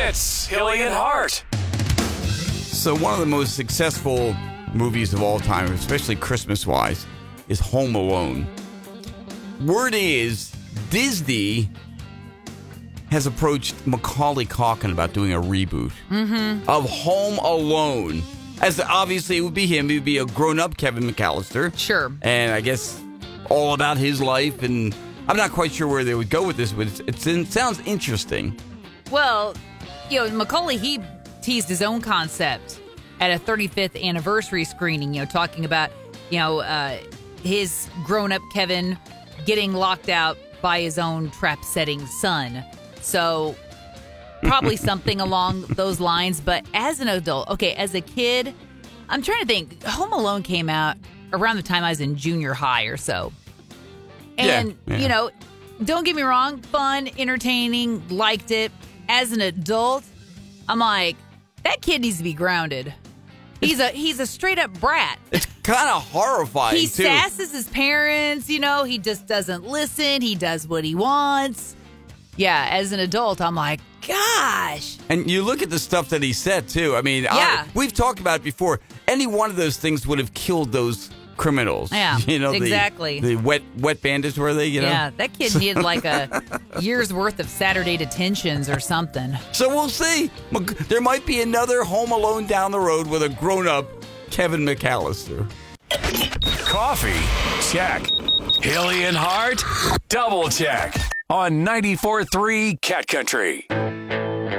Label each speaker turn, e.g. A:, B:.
A: It's Hilly and Hart.
B: So one of the most successful movies of all time, especially Christmas-wise, is Home Alone. Word is Disney has approached Macaulay Culkin about doing a reboot of Home Alone. As obviously it would be him. It would be a grown-up Kevin McAllister.
C: Sure.
B: And I guess all about his life. And I'm not quite sure where they would go with this, but it sounds interesting.
C: Well, Macaulay, he teased his own concept at a 35th anniversary screening, talking about, his grown-up Kevin getting locked out by his own trap-setting son. So probably something along those lines. But as an adult, as a kid, I'm trying to think. Home Alone came out around the time I was in junior high or so. And, don't get me wrong, fun, entertaining, liked it. As an adult, I'm like, that kid needs to be grounded. He's a straight up brat.
B: It's kind of horrifying,
C: He
B: too.
C: sasses his parents, he just doesn't listen. He does what he wants. Yeah, as an adult, I'm like, gosh.
B: And you look at the stuff that he said, too. I mean, we've talked about it before. Any one of those things would have killed those criminals.
C: Yeah, exactly.
B: The wet bandits, were they?
C: Yeah, that kid needed like a year's worth of Saturday detentions or something.
B: So we'll see. There might be another Home Alone down the road with a grown-up Kevin McAllister.
A: Coffee? Check. Hilly and Hart? Double check. On 94.3 Cat Country.